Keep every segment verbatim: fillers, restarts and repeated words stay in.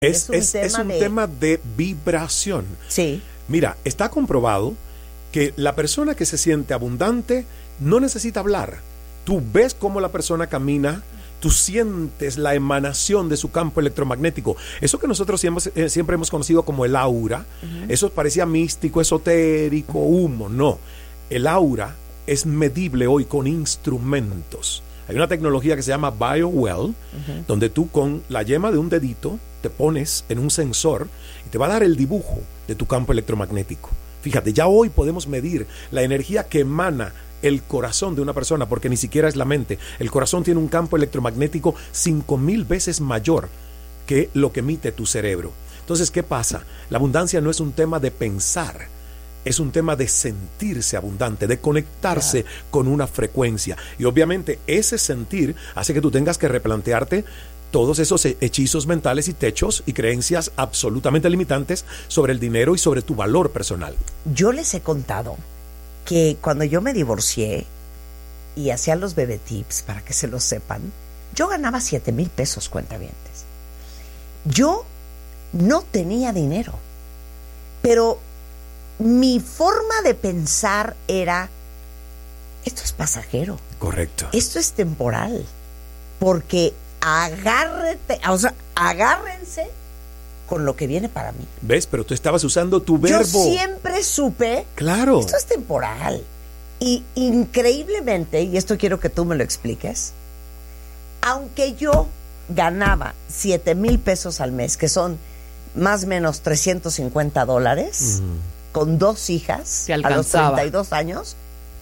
Es, es un, es, tema, es un de... tema de vibración. Sí. Mira, está comprobado que la persona que se siente abundante no necesita hablar. Tú ves cómo la persona camina, tú sientes la emanación de su campo electromagnético. Eso que nosotros siempre, eh, siempre hemos conocido como el aura, uh-huh. Eso parecía místico, esotérico, humo. No, el aura es medible hoy con instrumentos. Hay una tecnología que se llama BioWell, uh-huh. Donde tú con la yema de un dedito te pones en un sensor y te va a dar el dibujo de tu campo electromagnético. Fíjate, ya hoy podemos medir la energía que emana el corazón de una persona, porque ni siquiera es la mente. El corazón tiene un campo electromagnético cinco mil veces mayor que lo que emite tu cerebro. Entonces, ¿qué pasa? La abundancia no es un tema de pensar, es un tema de sentirse abundante, de conectarse claro. con una frecuencia. Y obviamente ese sentir hace que tú tengas que replantearte todos esos hechizos mentales y techos y creencias absolutamente limitantes sobre el dinero y sobre tu valor personal. Yo les he contado que cuando yo me divorcié y hacía los bebé tips, para que se lo sepan, yo ganaba siete mil pesos, cuentavientes. Yo no tenía dinero, pero mi forma de pensar era, esto es pasajero. Correcto. Esto es temporal, porque agárrete, o sea, agárrense con lo que viene para mí. ¿Ves? Pero tú estabas usando tu verbo. Yo siempre supe, claro, esto es temporal. Y increíblemente, y esto quiero que tú me lo expliques, aunque yo ganaba siete mil pesos al mes, que son más o menos trescientos cincuenta dólares, mm. con dos hijas a los treinta y dos años,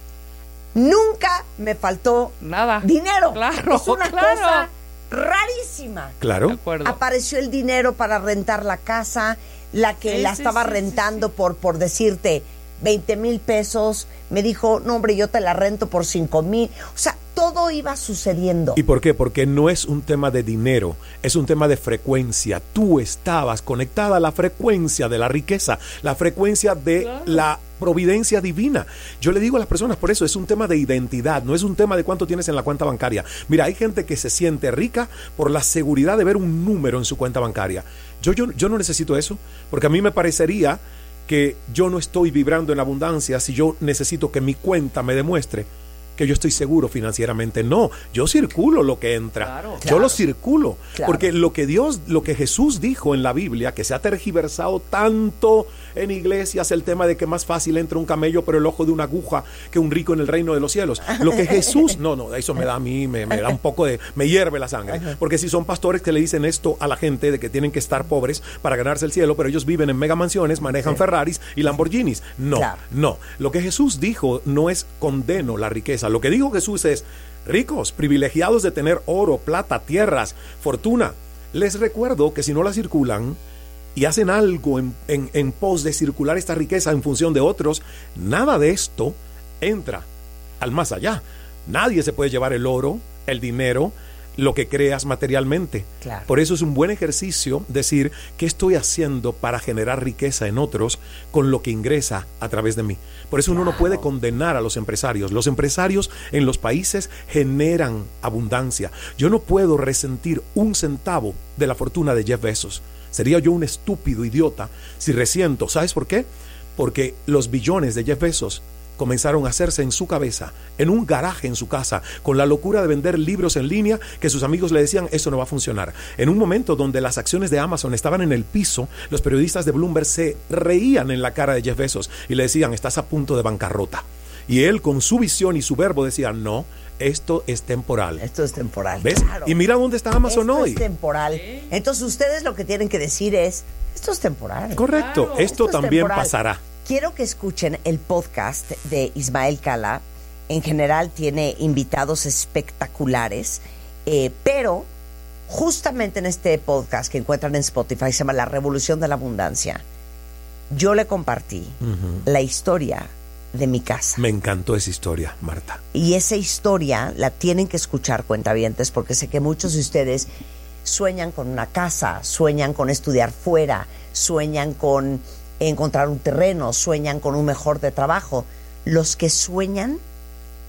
nunca me faltó nada. Dinero. Claro, es una claro. cosa rarísima. Claro. De acuerdo. Apareció el dinero para rentar la casa, la que sí, la sí, estaba sí, rentando sí, sí. por por decirte veinte mil pesos, me dijo, no hombre, yo te la rento por cinco mil. O sea, todo iba sucediendo. ¿Y por qué? Porque no es un tema de dinero, es un tema de frecuencia. Tú estabas conectada a la frecuencia de la riqueza, la frecuencia de claro. la providencia divina. Yo le digo a las personas, por eso es un tema de identidad, no es un tema de cuánto tienes en la cuenta bancaria. Mira, hay gente que se siente rica por la seguridad de ver un número en su cuenta bancaria. Yo, yo, yo no necesito eso, porque a mí me parecería que yo no estoy vibrando en abundancia si yo necesito que mi cuenta me demuestre que yo estoy seguro financieramente. No, yo circulo lo que entra. Claro, yo claro. lo circulo. Claro. Porque lo que Dios, lo que Jesús dijo en la Biblia, que se ha tergiversado tanto en iglesias, el tema de que más fácil entra un camello por el ojo de una aguja que un rico en el reino de los cielos. Lo que Jesús, no, no, eso me da a mí, me, me da un poco de, me hierve la sangre. Porque si son pastores que le dicen esto a la gente de que tienen que estar pobres para ganarse el cielo, pero ellos viven en mega mansiones, manejan sí. Ferraris y Lamborghinis. No, claro. no. Lo que Jesús dijo no es condeno la riqueza. Lo que dijo Jesús es, ricos, privilegiados de tener oro, plata, tierras, fortuna. Les recuerdo que si no la circulan y hacen algo en, en, en pos de circular esta riqueza en función de otros, nada de esto entra al más allá. Nadie se puede llevar el oro, el dinero, lo que creas materialmente. Claro. Por eso es un buen ejercicio decir, ¿qué estoy haciendo para generar riqueza en otros con lo que ingresa a través de mí? Por eso claro. uno no puede condenar a los empresarios. Los empresarios en los países generan abundancia. Yo no puedo resentir un centavo de la fortuna de Jeff Bezos. Sería yo un estúpido idiota si resiento. ¿Sabes por qué? Porque los billones de Jeff Bezos comenzaron a hacerse en su cabeza, en un garaje en su casa, con la locura de vender libros en línea que sus amigos le decían, eso no va a funcionar. En un momento donde las acciones de Amazon estaban en el piso, los periodistas de Bloomberg se reían en la cara de Jeff Bezos y le decían, estás a punto de bancarrota. Y él, con su visión y su verbo, decía, no, esto es temporal. Esto es temporal. ¿Ves? Claro. Y mira dónde está Amazon esto hoy. Esto es temporal. ¿Sí? Entonces ustedes lo que tienen que decir es, esto es temporal. Correcto, claro. esto, esto también temporal. Pasará. Quiero que escuchen el podcast de Ismael Cala. En general tiene invitados espectaculares, eh, pero justamente en este podcast que encuentran en Spotify, se llama La Revolución de la Abundancia, yo le compartí uh-huh. la historia de mi casa. Me encantó esa historia, Marta. Y esa historia la tienen que escuchar, cuentavientes, porque sé que muchos de ustedes sueñan con una casa, sueñan con estudiar fuera, sueñan con encontrar un terreno, sueñan con un mejor de trabajo. Los que sueñan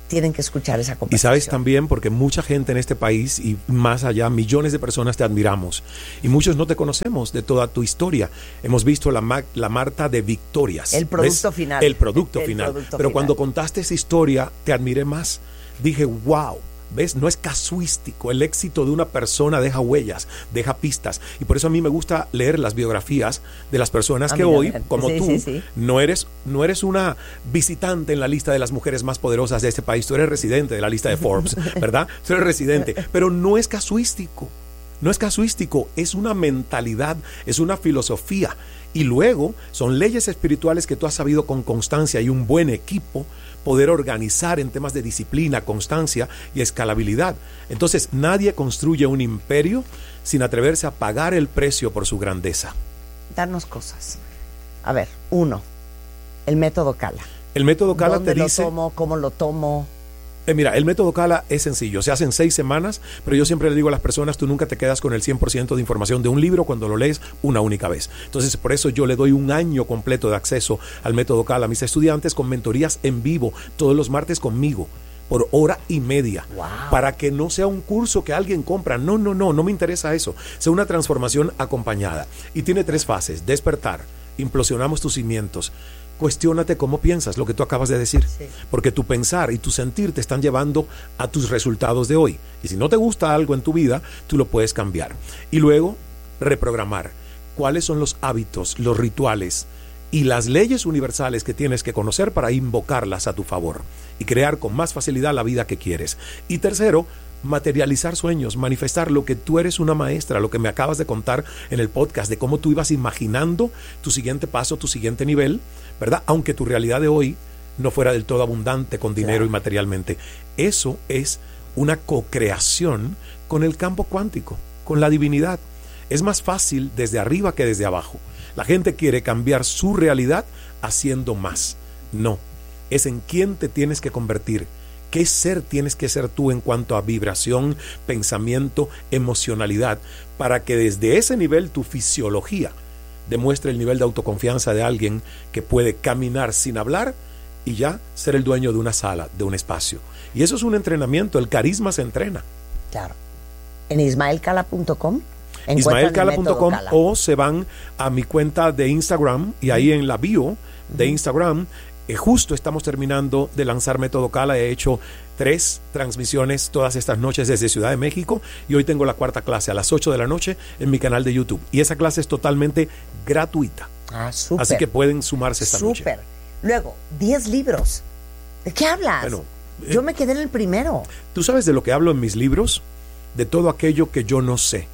tienen que escuchar esa conversación. Y sabes también, porque mucha gente en este país y más allá, millones de personas te admiramos. Y muchos no te conocemos de toda tu historia. Hemos visto la, ma- la Marta de victorias. El producto ¿ves? final. El producto el final. producto Pero final. cuando contaste esa historia, te admiré más. Dije, wow. ¿Ves? No es casuístico. El éxito de una persona deja huellas, deja pistas. Y por eso a mí me gusta leer las biografías de las personas A que mí hoy, también. como Sí, tú, sí, sí. no eres, no eres una visitante en la lista de las mujeres más poderosas de este país. Tú eres residente de la lista de Forbes, ¿verdad? Tú eres residente. Pero no es casuístico. No es casuístico. Es una mentalidad, es una filosofía. Y luego son leyes espirituales que tú has sabido con constancia y un buen equipo poder organizar en temas de disciplina, constancia y escalabilidad. Entonces, nadie construye un imperio sin atreverse a pagar el precio por su grandeza. Darnos cosas. A ver, uno, el método Cala. El método Cala ¿Dónde te lo dice... tomo? ¿Cómo lo tomo? Eh, mira, el método Cala es sencillo, se hace en seis semanas, pero yo siempre le digo a las personas, tú nunca te quedas con el cien por ciento de información de un libro cuando lo lees una única vez. Entonces, por eso yo le doy un año completo de acceso al método Cala a mis estudiantes con mentorías en vivo, todos los martes conmigo, por hora y media, Wow. para que no sea un curso que alguien compra. No, no, no, no me interesa eso. Sea una transformación acompañada. Y tiene tres fases: despertar, implosionamos tus cimientos. Cuestiónate cómo piensas, lo que tú acabas de decir, Sí. porque tu pensar y tu sentir te están llevando a tus resultados de hoy. Y si no te gusta algo en tu vida, tú lo puedes cambiar. Y luego, reprogramar. ¿Cuáles son los hábitos, los rituales y las leyes universales que tienes que conocer para invocarlas a tu favor y crear con más facilidad la vida que quieres? Y tercero, materializar sueños, manifestar lo que tú eres una maestra, lo que me acabas de contar en el podcast, de cómo tú ibas imaginando tu siguiente paso, tu siguiente nivel, ¿verdad? Aunque tu realidad de hoy no fuera del todo abundante con dinero Claro. y materialmente. Eso es una co-creación con el campo cuántico, con la divinidad. Es más fácil desde arriba que desde abajo. La gente quiere cambiar su realidad haciendo más. No, es en quién te tienes que convertir. ¿Qué ser tienes que ser tú en cuanto a vibración, pensamiento, emocionalidad? Para que desde ese nivel tu fisiología demuestre el nivel de autoconfianza de alguien que puede caminar sin hablar y ya ser el dueño de una sala, de un espacio. Y eso es un entrenamiento, el carisma se entrena. Claro. En ismael cala punto com ismael cala punto com Cala. o se van a mi cuenta de Instagram y ahí en la bio de Instagram eh, justo estamos terminando de lanzar Método Cala. He hecho tres transmisiones todas estas noches desde Ciudad de México y hoy tengo la cuarta clase a las ocho de la noche en mi canal de YouTube y esa clase es totalmente gratuita. Ah, súper. Así que pueden sumarse esta noche. Súper. Luego, diez libros. ¿De qué hablas? Bueno, eh, Yo me quedé en el primero. ¿Tú sabes de lo que hablo en mis libros? De todo aquello que yo no sé.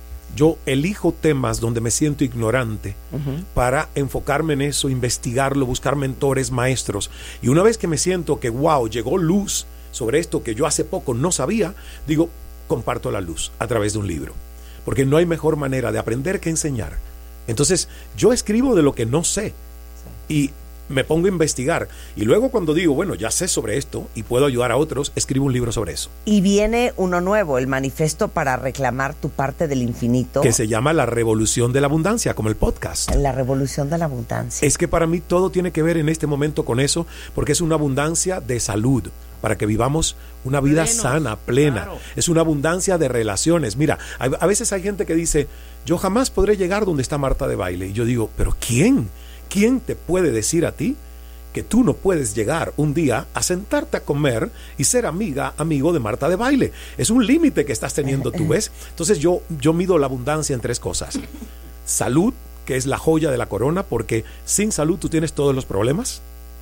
Yo elijo temas donde me siento ignorante uh-huh. para enfocarme en eso, investigarlo, buscar mentores, maestros. Y una vez que me siento que, wow, llegó luz sobre esto que yo hace poco no sabía, digo, comparto la luz a través de un libro. Porque no hay mejor manera de aprender que enseñar. Entonces, yo escribo de lo que no sé. Sí. Y me pongo a investigar y luego cuando digo, bueno, ya sé sobre esto y puedo ayudar a otros, escribo un libro sobre eso. Y viene uno nuevo, el manifiesto para reclamar tu parte del infinito. Que se llama La Revolución de la Abundancia, como el podcast. La Revolución de la Abundancia. Es que para mí todo tiene que ver en este momento con eso, porque es una abundancia de salud, para que vivamos una vida Plenos, sana, plena. Claro. Es una abundancia de relaciones. Mira, a, a veces hay gente que dice, yo jamás podré llegar donde está Marta de Baile. Y yo digo, ¿pero quién? ¿Quién te puede decir a ti que tú no puedes llegar un día a sentarte a comer y ser amiga, amigo de Marta de Baile? Es un límite que estás teniendo tú, ¿ves? Entonces yo, yo mido la abundancia en tres cosas. Salud, que es la joya de la corona, porque sin salud tú tienes todos los problemas.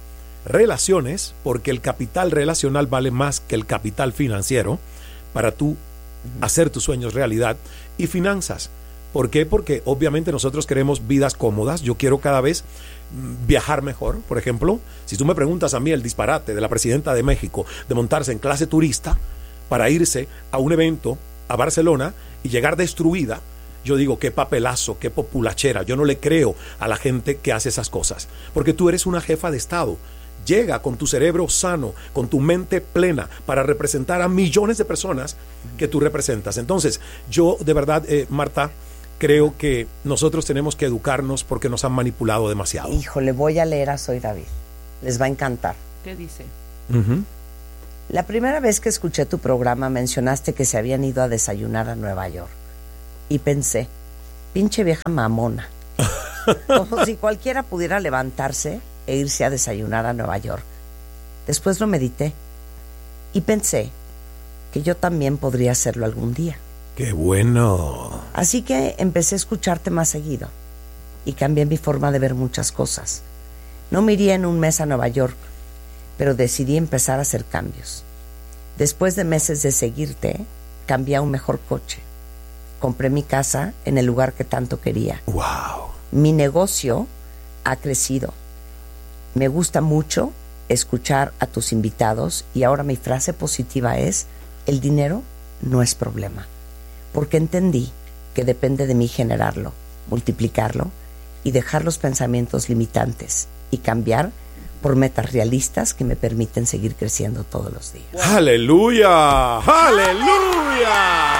Relaciones, porque el capital relacional vale más que el capital financiero para tú hacer tus sueños realidad. Y finanzas. ¿Por qué? Porque obviamente nosotros queremos vidas cómodas. Yo quiero cada vez viajar mejor. Por ejemplo, si tú me preguntas a mí el disparate de la presidenta de México de montarse en clase turista para irse a un evento a Barcelona y llegar destruida, yo digo, qué papelazo, qué populachera. Yo no le creo a la gente que hace esas cosas. Porque tú eres una jefa de Estado. Llega con tu cerebro sano, con tu mente plena, para representar a millones de personas que tú representas. Entonces, yo de verdad, eh, Marta, creo que nosotros tenemos que educarnos porque nos han manipulado demasiado. Híjole, voy a leer a Soy David. Les va a encantar. ¿Qué dice? Uh-huh. La primera vez que escuché tu programa mencionaste que se habían ido a desayunar a Nueva York. Y pensé, pinche vieja mamona. Como si cualquiera pudiera levantarse e irse a desayunar a Nueva York. Después lo medité y pensé que yo también podría hacerlo algún día. ¡Qué bueno! Así que empecé a escucharte más seguido y cambié mi forma de ver muchas cosas. No me iría en un mes a Nueva York, pero decidí empezar a hacer cambios. Después de meses de seguirte, cambié a un mejor coche. Compré mi casa en el lugar que tanto quería. ¡Wow! Mi negocio ha crecido. Me gusta mucho escuchar a tus invitados y ahora mi frase positiva es: el dinero no es problema, porque entendí que depende de mí generarlo, multiplicarlo y dejar los pensamientos limitantes y cambiar por metas realistas que me permiten seguir creciendo todos los días. ¡Aleluya! ¡Aleluya!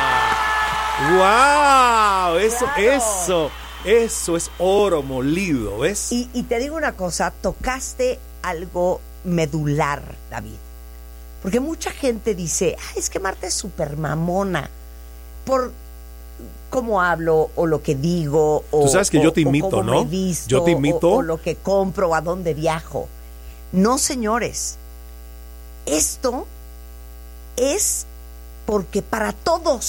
¡Wow! Eso, Claro. eso, eso es oro molido, ¿ves? Y, y te digo una cosa, tocaste algo medular, David. Porque mucha gente dice, ay, es que Marta es súper mamona por cómo hablo o lo que digo. O, Tú sabes que o, yo te imito, o cómo ¿no? me visto, Yo te imito. O, o lo que compro, o a dónde viajo. No, señores. Esto es porque para todos